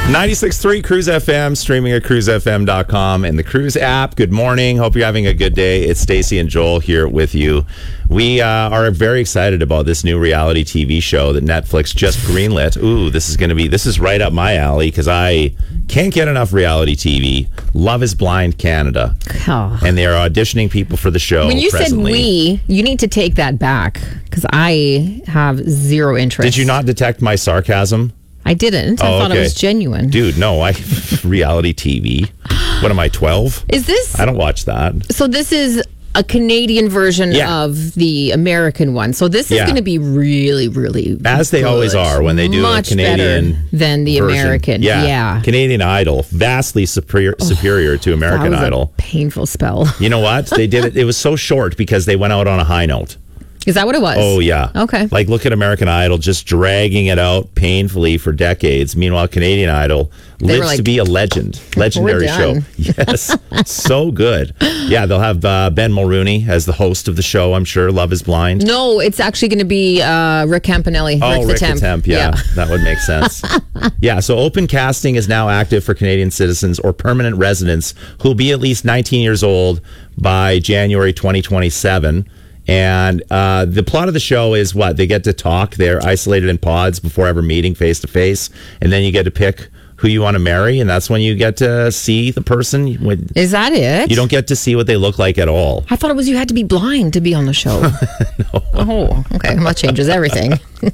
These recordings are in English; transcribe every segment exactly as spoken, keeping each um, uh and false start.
ninety-six point three Cruise F M, streaming at cruise f m dot com and the Cruise app. Good morning. Hope you're having a good day. It's Stacey and Joel here with you. We uh, are very excited about this new reality T V show that Netflix just greenlit. Ooh, this is going to be, this is right up my alley because I can't get enough reality T V. Love is Blind Canada. Oh. And they are auditioning people for the show. When you presently. said we, you need to take that back because I have zero interest. Did you not detect my sarcasm? I didn't. I Oh, thought okay. it was genuine. Dude, no, I reality T V. What am I, twelve? Is this? I don't watch that. So this is a Canadian version Yeah. of the American one. So this is Yeah. going to be really, really As they good. always are when they do Much a Canadian better than the version. American. Yeah. Yeah. Canadian Idol, vastly superior superior to American that was Idol. A painful spell. You know what? They did it. It was so short because they went out on a high note. Is that what it was? Oh, yeah. Okay. Like, look at American Idol just dragging it out painfully for decades. Meanwhile, Canadian Idol lives like, to be a legend. Legendary show. done. Yes. So good. Yeah, they'll have uh, Ben Mulrooney as the host of the show, I'm sure. Love is Blind. No, it's actually going to be uh, Rick Campanelli. Oh, Rick the Rick Temp. the Temp. Yeah, that would make sense. Yeah, so open casting is now active for Canadian citizens or permanent residents who will be at least nineteen years old by January twenty twenty-seven. And uh, the plot of the show is what? They get to talk. They're isolated in pods before ever meeting face to face. And then you get to pick who you want to marry. And that's when you get to see the person. When Is that it? you don't get to see what they look like at all. I thought it was you had to be blind to be on the show. No. Oh, okay. Well, that changes everything.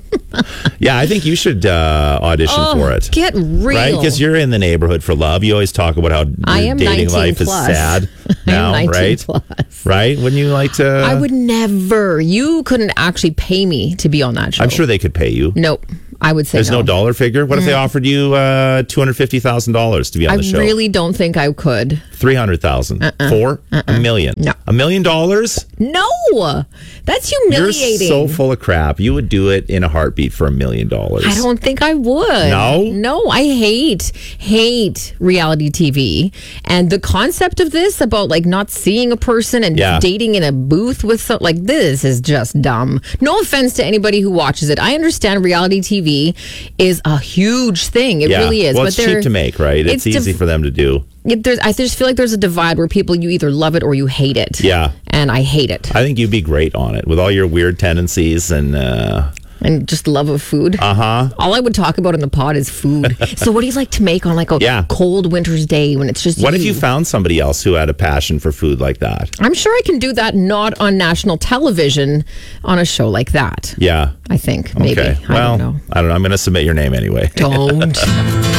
Yeah, I think you should uh, audition Oh, for it. get real. Right? Because you're in the neighborhood for love. You always talk about how I your am dating nineteen life plus. is sad I am now, nineteen right? plus. Right? Wouldn't you like to? I would never. You couldn't actually pay me to be on that show. I'm sure they could pay you. Nope. I would say There's no, no. dollar figure. What if they offered you uh, two hundred fifty thousand dollars to be on I the show? really don't think I could. three hundred thousand dollars. Uh-uh. Four? Uh-uh. A million? No. A million dollars? No, that's You're humiliating. so full of crap. You would do it in a heartbeat for a million dollars. I don't think I would. No? No, I hate, hate reality T V. And the concept of this about like not seeing a person and Yeah. dating in a booth with some, like this is just dumb. No offense to anybody who watches it. I understand reality T V is a huge thing. It Yeah. really is. Well, but it's there- cheap to make, right? It's, it's easy div- for them to do. it- there's, I just feel like there's a divide where people, you either love it or you hate it. Yeah. And I hate it. I think you'd be great on it with all your weird tendencies and... Uh, And just love of food. uh-huh. All I would talk about in the pod is food. So what do you like to make on like a Yeah. cold winter's day when it's just What if you found somebody else who had a passion for food like that? I'm sure I can do that not on national television on a show like that. Yeah. I think maybe. Okay. I Well, don't know. I don't know. I'm going to submit your name anyway. Don't.